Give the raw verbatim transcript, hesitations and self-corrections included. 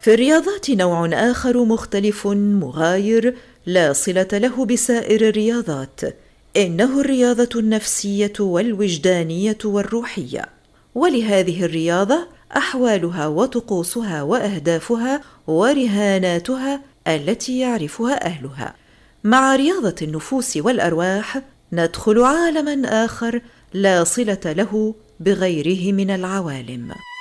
في الرياضات نوع آخر مختلف مغاير لا صلة له بسائر الرياضات، إنه الرياضة النفسية والوجدانية والروحية. ولهذه الرياضة أحوالها وطقوسها وأهدافها ورهاناتها التي يعرفها أهلها. مع رياضة النفوس والأرواح ندخل عالماً آخر لا صلة له بغيره من العوالم.